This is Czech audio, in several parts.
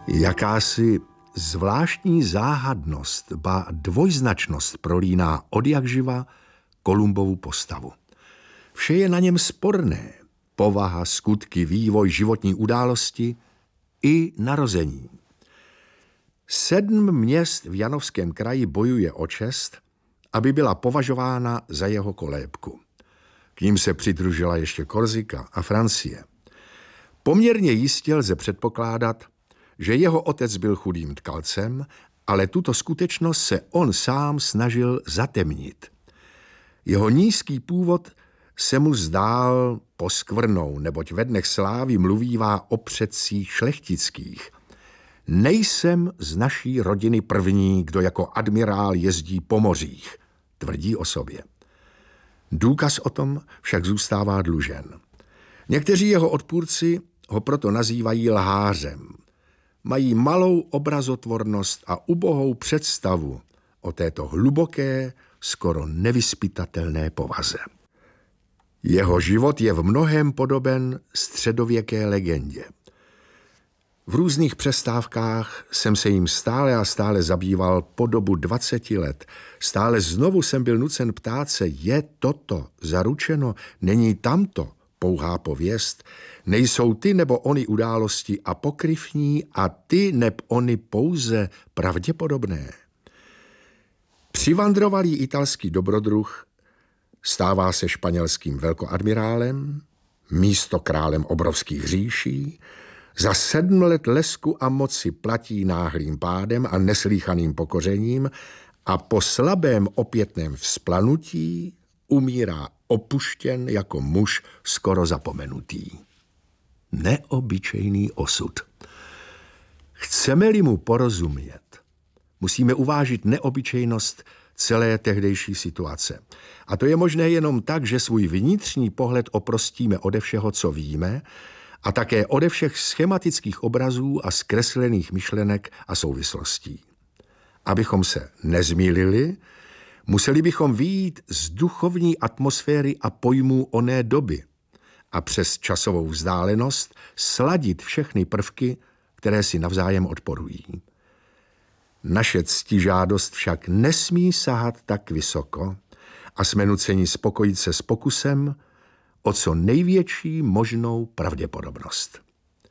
Jakási zvláštní záhadnost, ba dvojznačnost prolíná odjakživa Kolumbovu postavu. Vše je na něm sporné. Povaha, skutky, vývoj, životní události i narození. 7 měst v Janovském kraji bojuje o čest, aby byla považována za jeho kolébku. K ním se přidružila ještě Korsika a Francie. Poměrně jistě lze předpokládat, že jeho otec byl chudým tkalcem, ale tuto skutečnost se on sám snažil zatemnit. Jeho nízký původ se mu zdál poskvrnou, neboť ve dnech slávy mluvívá o předcích šlechtických. Nejsem z naší rodiny první, kdo jako admirál jezdí po mořích, tvrdí o sobě. Důkaz o tom však zůstává dlužen. Někteří jeho odpůrci ho proto nazývají lhářem. Mají malou obrazotvornost a ubohou představu o této hluboké, skoro nevyzpytatelné povaze. Jeho život je v mnohém podoben středověké legendě. V různých přestávkách jsem se jim stále a stále zabýval po dobu 20 let. Stále znovu jsem byl nucen ptát se, je toto zaručeno, není tamto pouhá pověst, nejsou ty nebo ony události apokryfní a ty neb ony pouze pravděpodobné. Přivandrovalý italský dobrodruh stává se španělským velkoadmirálem, místo králem obrovských říší, za 7 let lesku a moci platí náhlým pádem a neslýchaným pokořením a po slabém opětném vzplanutí umírá opuštěn jako muž skoro zapomenutý. Neobyčejný osud. Chceme-li mu porozumět, musíme uvážit neobyčejnost celé tehdejší situace. A to je možné jenom tak, že svůj vnitřní pohled oprostíme ode všeho, co víme, a také ode všech schematických obrazů a zkreslených myšlenek a souvislostí. Abychom se nezmýlili, museli bychom vyjít z duchovní atmosféry a pojmů oné doby a přes časovou vzdálenost sladit všechny prvky, které si navzájem odporují. Naše ctižádost však nesmí sahat tak vysoko a jsme nuceni spokojit se s pokusem o co největší možnou pravděpodobnost.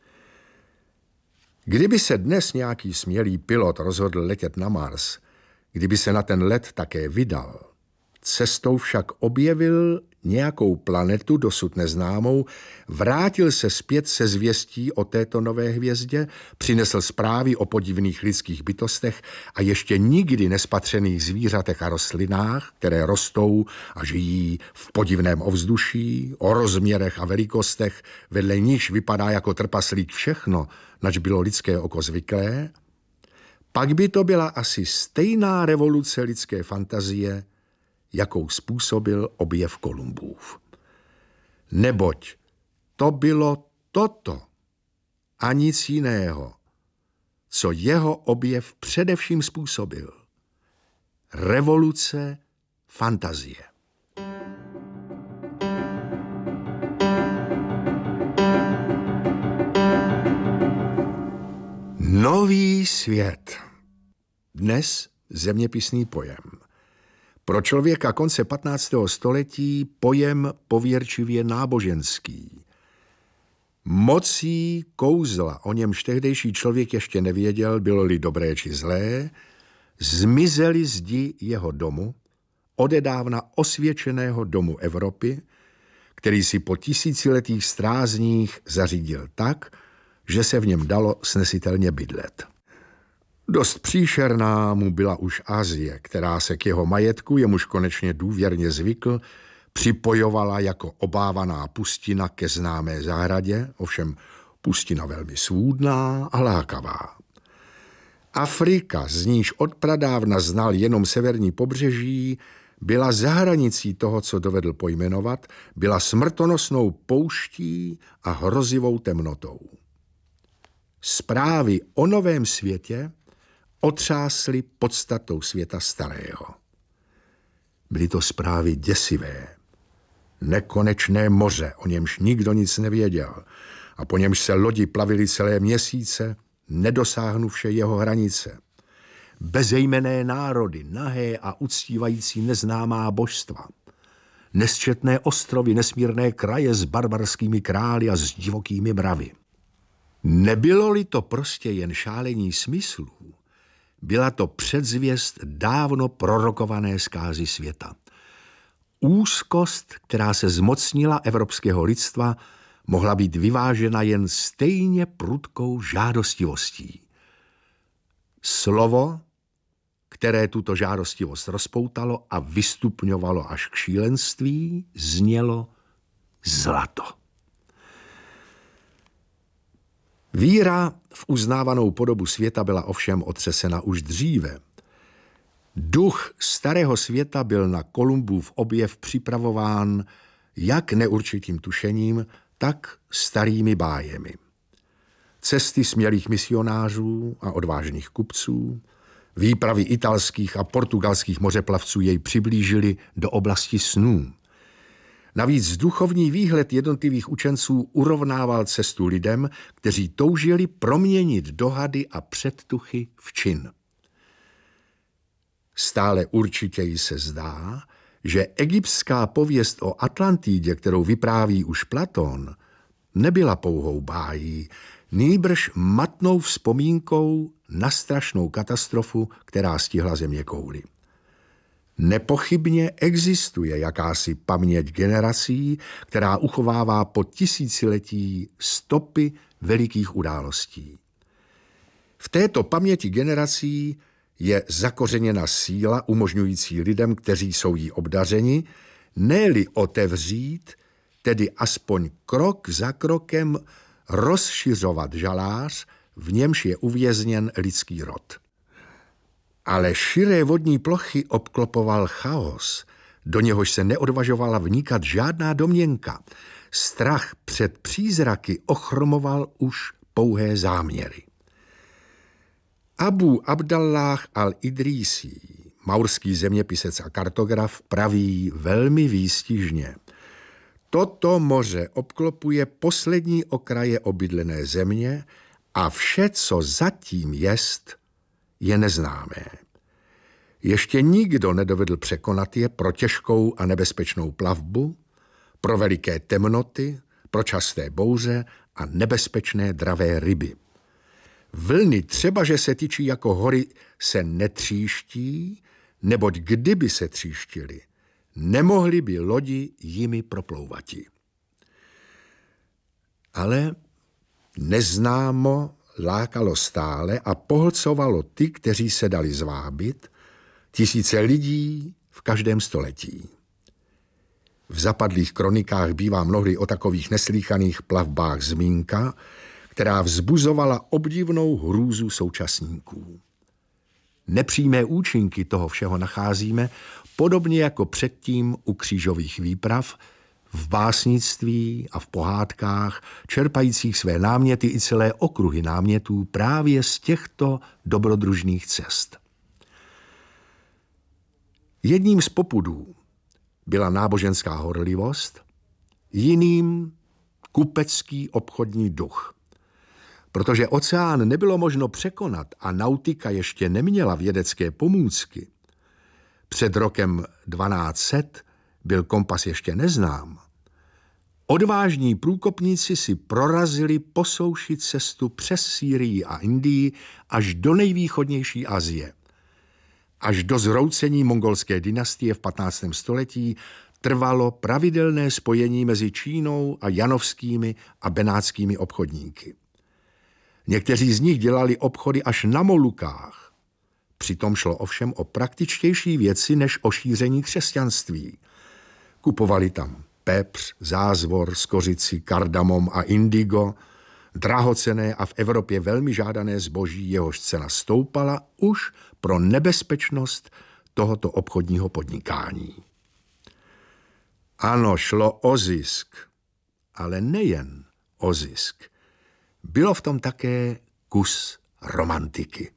Kdyby se dnes nějaký smělý pilot rozhodl letět na Mars, kdyby se na ten let také vydal, cestou však objevil nějakou planetu dosud neznámou, vrátil se zpět se zvěstí o této nové hvězdě, přinesl zprávy o podivných lidských bytostech a ještě nikdy nespatřených zvířatech a rostlinách, které rostou a žijí v podivném ovzduší, o rozměrech a velikostech, vedle níž vypadá jako trpaslík všechno, nač bylo lidské oko zvyklé, pak by to byla asi stejná revoluce lidské fantazie, jakou způsobil objev Kolumbův. Neboť to bylo toto a nic jiného, co jeho objev především způsobil. Revoluce fantazie. Nový svět. Dnes zeměpisný pojem. Pro člověka konce 15. století pojem pověrčivě náboženský. Mocí kouzla, o němž tehdejší člověk ještě nevěděl, bylo-li dobré či zlé, zmizely zdi jeho domu, odedávna osvědčeného domu Evropy, který si po tisíciletých strázních zařídil tak, že se v něm dalo snesitelně bydlet. Dost příšerná mu byla už Asie, která se k jeho majetku, jemuž konečně důvěrně zvykl, připojovala jako obávaná pustina ke známé zahradě, ovšem pustina velmi svůdná a lákavá. Afrika, z níž odpradávna znal jenom severní pobřeží, byla za hranicí toho, co dovedl pojmenovat, byla smrtonosnou pouští a hrozivou temnotou. Zprávy o novém světě otřásly podstatou světa starého. Byly to zprávy děsivé. Nekonečné moře, o němž nikdo nic nevěděl a po němž se lodi plavily celé měsíce, nedosáhnuvše jeho hranice. Bezejmenné národy, nahé a uctívající neznámá božstva. Nesčetné ostrovy, nesmírné kraje s barbarskými králi a s divokými mravy. Nebylo-li to prostě jen šálení smyslů, byla to předzvěst dávno prorokované zkázy světa. Úzkost, která se zmocnila evropského lidstva, mohla být vyvážena jen stejně prudkou žádostivostí. Slovo, které tuto žádostivost rozpoutalo a vystupňovalo až k šílenství, znělo zlato. Víra v uznávanou podobu světa byla ovšem otřesena už dříve. Duch starého světa byl na Kolumbův objev připravován jak neurčitým tušením, tak starými bájemi. Cesty smělých misionářů a odvážných kupců, výpravy italských a portugalských mořeplavců jej přiblížily do oblasti snů. Navíc duchovní výhled jednotlivých učenců urovnával cestu lidem, kteří toužili proměnit dohady a předtuchy v čin. Stále určitěji se zdá, že egyptská pověst o Atlantidě, kterou vypráví už Platón, nebyla pouhou bájí, nýbrž matnou vzpomínkou na strašnou katastrofu, která stihla zeměkouli. Nepochybně existuje jakási paměť generací, která uchovává po tisíciletí stopy velikých událostí. V této paměti generací je zakořeněna síla umožňující lidem, kteří jsou jí obdařeni, ne-li otevřít, tedy aspoň krok za krokem rozšiřovat žalář, v němž je uvězněn lidský rod. Ale širé vodní plochy obklopoval chaos, do něhož se neodvažovala vnikat žádná domněnka. Strach před přízraky ochromoval už pouhé záměry. Abu Abdalláh al-Idrísí, maurský zeměpisec a kartograf, praví velmi výstižně: toto moře obklopuje poslední okraje obydlené země a vše, co zatím jest, je neznámé. Ještě nikdo nedovedl překonat je pro těžkou a nebezpečnou plavbu, pro veliké temnoty, pro časté bouře a nebezpečné dravé ryby. Vlny, třeba že se tyčí jako hory, se netříští, neboť kdyby se tříštily, nemohli by lodi jimi proplouvati. Ale neznámo lákalo stále a pohlcovalo ty, kteří se dali zvábit, tisíce lidí v každém století. V zapadlých kronikách bývá mnohdy o takových neslýchaných plavbách zmínka, která vzbuzovala obdivnou hrůzu současníků. Nepřímé účinky toho všeho nacházíme, podobně jako předtím u křížových výprav, v básnictví a v pohádkách, čerpajících své náměty i celé okruhy námětů právě z těchto dobrodružných cest. Jedním z popudů byla náboženská horlivost, jiným kupecký obchodní duch. Protože oceán nebylo možno překonat a nautika ještě neměla vědecké pomůcky, před rokem 1200 byl kompas ještě neznám, odvážní průkopníci si prorazili po souši cestu přes Sýrii a Indii až do nejvýchodnější Asie. Až do zhroucení mongolské dynastie v 15. století trvalo pravidelné spojení mezi Čínou a janovskými a benátskými obchodníky. Někteří z nich dělali obchody až na Molukách. Přitom šlo ovšem o praktičtější věci než o šíření křesťanství. Kupovali tam pepř, zázvor, skořici, kardamom a indigo, drahocenné a v Evropě velmi žádané zboží, jehož cena stoupala už pro nebezpečnost tohoto obchodního podnikání. Ano, šlo o zisk, ale nejen o zisk. Bylo v tom také kus romantiky.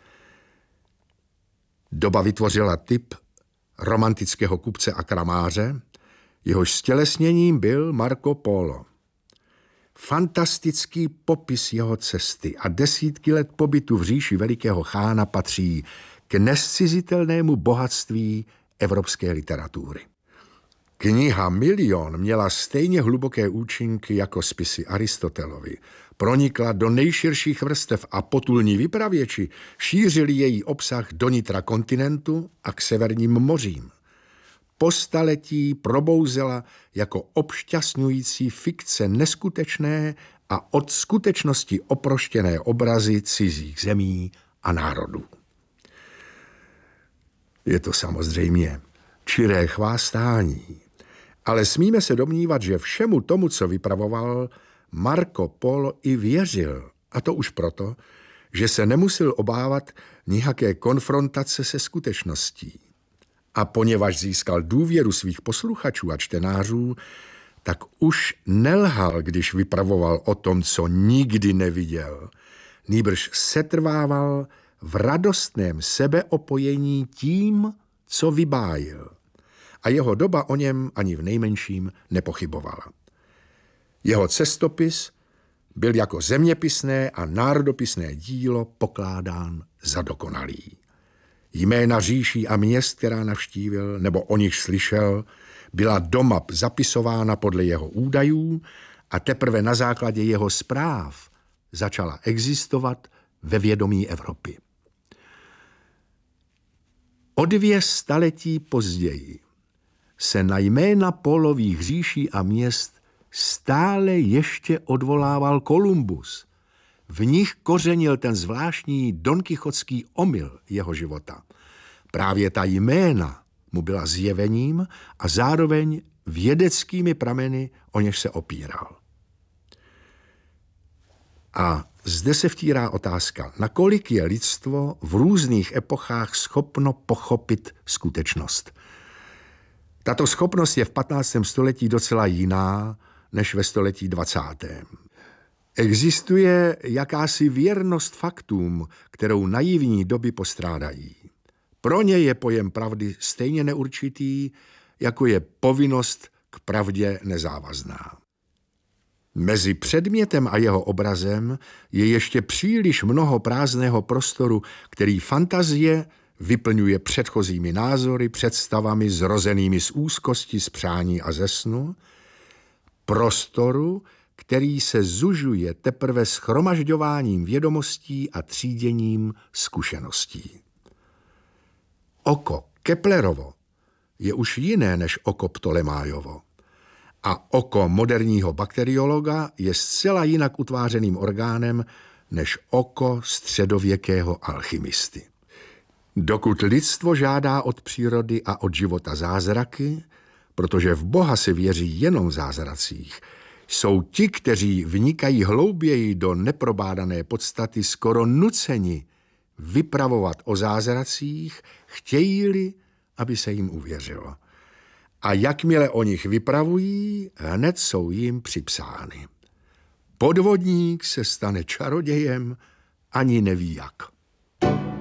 Doba vytvořila typ romantického kupce a kramáře, jehož stělesněním byl Marco Polo. Fantastický popis jeho cesty a desítky let pobytu v říši velikého chána patří k nezcizitelnému bohatství evropské literatury. Kniha Milion měla stejně hluboké účinky jako spisy Aristotelovy. Pronikla do nejširších vrstev a potulní vypravěči šířili její obsah do nitra kontinentu a k severním mořím. Po staletí probouzela jako obšťastňující fikce neskutečné a od skutečnosti oproštěné obrazy cizích zemí a národů. Je to samozřejmě čiré chvástání, ale smíme se domnívat, že všemu tomu, co vypravoval, Marco Polo i věřil, a to už proto, že se nemusel obávat nějaké konfrontace se skutečností. A poněvadž získal důvěru svých posluchačů a čtenářů, tak už nelhal, když vypravoval o tom, co nikdy neviděl. Nýbrž setrvával v radostném sebeopojení tím, co vybájil. A jeho doba o něm ani v nejmenším nepochybovala. Jeho cestopis byl jako zeměpisné a národopisné dílo pokládán za dokonalý. Jména říší a měst, která navštívil nebo o nich slyšel, byla doma zapisována podle jeho údajů a teprve na základě jeho zpráv začala existovat ve vědomí Evropy. O 2 staletí později se na jména Polových říší a měst stále ještě odvolával Kolumbus. V nich kořenil ten zvláštní donkichotský omyl jeho života. Právě ta jména mu byla zjevením a zároveň vědeckými prameny, o něž se opíral. A zde se vtírá otázka, nakolik je lidstvo v různých epochách schopno pochopit skutečnost. Tato schopnost je v 15. století docela jiná než ve století 20. Existuje jakási věrnost faktům, kterou naivní doby postrádají. Pro ně je pojem pravdy stejně neurčitý, jako je povinnost k pravdě nezávazná. Mezi předmětem a jeho obrazem je ještě příliš mnoho prázdného prostoru, který fantazie vyplňuje předchozími názory, představami zrozenými z úzkosti, z přání a ze snu, prostoru, který se zužuje teprve shromažďováním vědomostí a tříděním zkušeností. Oko Keplerovo je už jiné než oko Ptolemájovo. A oko moderního bakteriologa je zcela jinak utvářeným orgánem než oko středověkého alchymisty. Dokud lidstvo žádá od přírody a od života zázraky, protože v Boha se věří jenom v zázracích, jsou ti, kteří vnikají hlouběji do neprobádané podstaty, skoro nuceni vypravovat o zázracích, chtějí-li, aby se jim uvěřilo. A jakmile o nich vypravují, hned jsou jim připsány. Podvodník se stane čarodějem, ani neví jak.